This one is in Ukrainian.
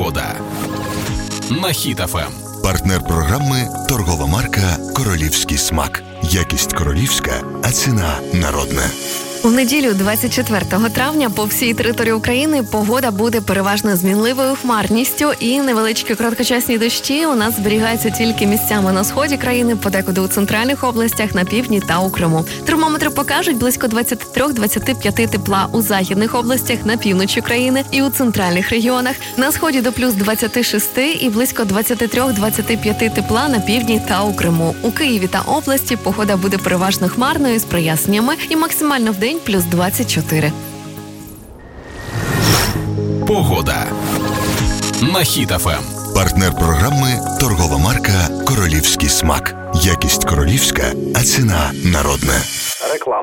Погода на Хіт ФМ. Партнер програми – торгова марка «Королівський смак». Якість королівська, а ціна народна. У неділю 24 травня по всій території України погода буде переважно змінливою хмарністю і невеличкі короткочасні дощі у нас зберігаються тільки місцями на сході країни, подекуди у центральних областях, на півдні та у Криму. Термометри покажуть близько 23-25 тепла у західних областях, на півночі країни і у центральних регіонах. На сході до плюс 26 і близько 23-25 тепла на півдні та у Криму. У Києві та області погода буде переважно хмарною з проясненнями і максимально вдень плюс 24. Погода на Хіт ФМ. Партнер програми – торгова марка «Королівський смак». Якість королівська, а ціна народна. Реклама.